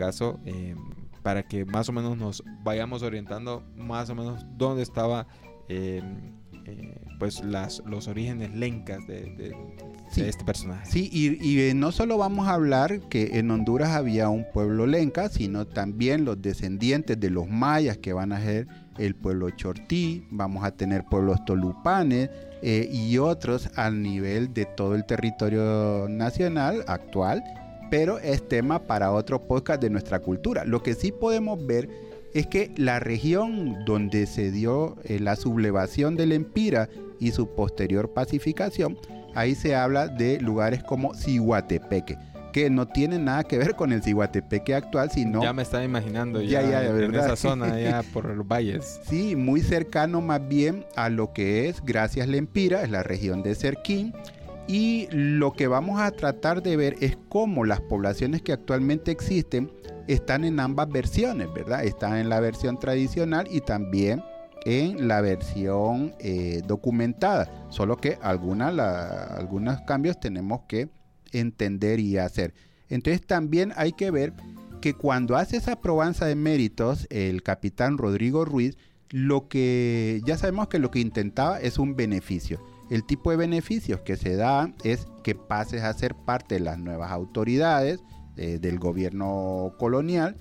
caso, para que más o menos nos vayamos orientando más o menos dónde estaba pues los orígenes lencas de este personaje. Sí, y no solo vamos a hablar que en Honduras había un pueblo lenca, sino también los descendientes de los mayas, que van a ser el pueblo chortí. Vamos a tener pueblos tolupanes y otros al nivel de todo el territorio nacional actual, pero es tema para otro podcast de nuestra cultura. Lo que sí podemos ver es que la región donde se dio la sublevación del Empira y su posterior pacificación, ahí se habla de lugares como Ciguatepeque, que no tiene nada que ver con el Ciguatepeque actual, sino... Ya me estaba imaginando ya en esa zona, ya por los valles. Sí, muy cercano más bien a lo que es Gracias Lempira, es la región de Serquín, y lo que vamos a tratar de ver es cómo las poblaciones que actualmente existen están en ambas versiones, ¿verdad? Están en la versión tradicional y también en la versión documentada, solo que algunos cambios tenemos que entender y hacer. Entonces también hay que ver que cuando hace esa probanza de méritos el capitán Rodrigo Ruiz, ya sabemos que lo que intentaba es un beneficio. El tipo de beneficios que se da es que pases a ser parte de las nuevas autoridades del gobierno colonial,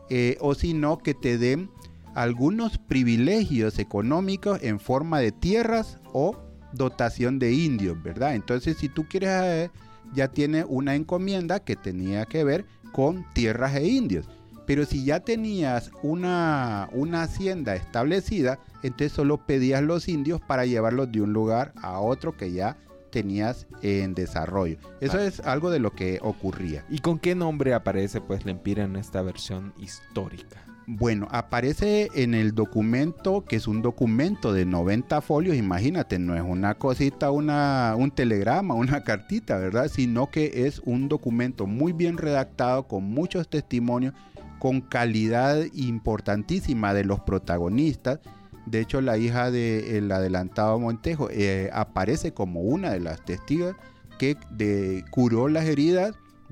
o si no, que te den algunos privilegios económicos en forma de tierras o dotación de indios, ¿verdad? Entonces, si tú quieres, ya tienes una encomienda que tenía que ver con tierras e indios. Pero si ya tenías una hacienda establecida, entonces solo pedías los indios para llevarlos de un lugar a otro que ya tenías en desarrollo. Eso es algo de lo que ocurría. ¿Y con qué nombre aparece pues Lempira en esta versión histórica? Bueno, aparece en el documento, que es un documento de 90 folios, imagínate, no es una cosita, un telegrama, una cartita, ¿verdad? Sino que es un documento muy bien redactado, con muchos testimonios, con calidad importantísima de los protagonistas. De hecho, la hija del adelantado Montejo aparece como una de las testigos que curó las heridas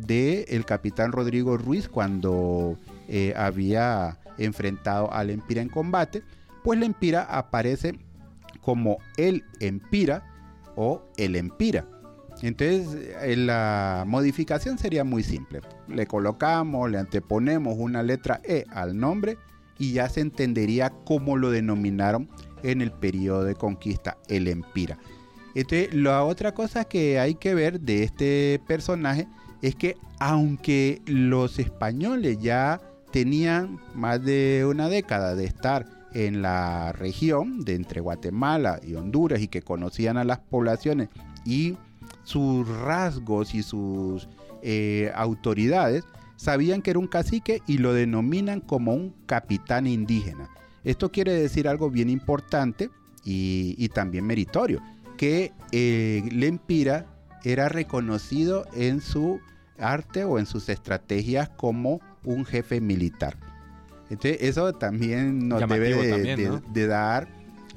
del capitán Rodrigo Ruiz cuando había enfrentado al Empira en combate. Pues el Empira aparece como el Empira o el Empira. Entonces la modificación sería muy simple. Le colocamos, le anteponemos una letra E al nombre y ya se entendería cómo lo denominaron en el periodo de conquista, el Empira. Entonces, la otra cosa que hay que ver de este personaje es que aunque los españoles ya tenían más de una década de estar en la región de entre Guatemala y Honduras y que conocían a las poblaciones y sus rasgos y sus autoridades, sabían que era un cacique y lo denominan como un capitán indígena. Esto quiere decir algo bien importante y también meritorio, que Lempira era reconocido en su arte o en sus estrategias como un jefe militar. Entonces eso también nos debe de dar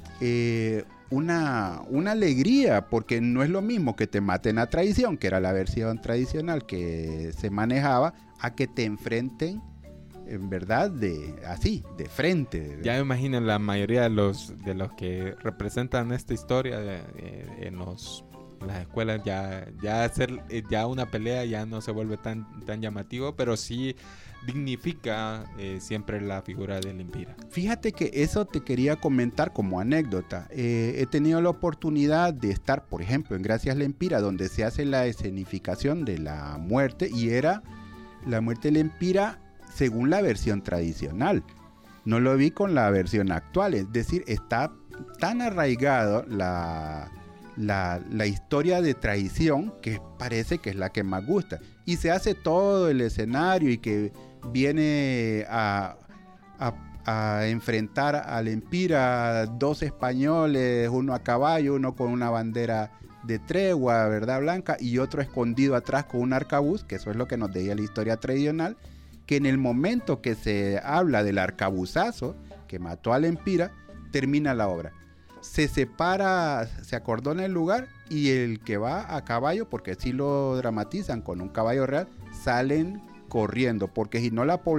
una alegría, porque no es lo mismo que te maten a traición, que era la versión tradicional que se manejaba, a que te enfrenten en verdad de frente. Ya me imagino la mayoría de los que representan esta historia en las escuelas ya hacer una pelea ya no se vuelve tan llamativo, pero sí dignifica siempre la figura del Lempira. Fíjate que eso te quería comentar como anécdota. He tenido la oportunidad de estar, por ejemplo, en Gracias Lempira, donde se hace la escenificación de la muerte, y era la muerte de Lempira según la versión tradicional. No lo vi con la versión actual, es decir, está tan arraigado la historia de traición que parece que es la que más gusta, y se hace todo el escenario y que viene a enfrentar al Empira dos españoles, uno a caballo, uno con una bandera de tregua, ¿verdad?, blanca, y otro escondido atrás con un arcabuz, que eso es lo que nos decía la historia tradicional, que en el momento que se habla del arcabuzazo que mató al Empira, termina la obra. Se separa, se acordona el lugar, y el que va a caballo, porque así lo dramatizan con un caballo real, salen corriendo, porque si no la población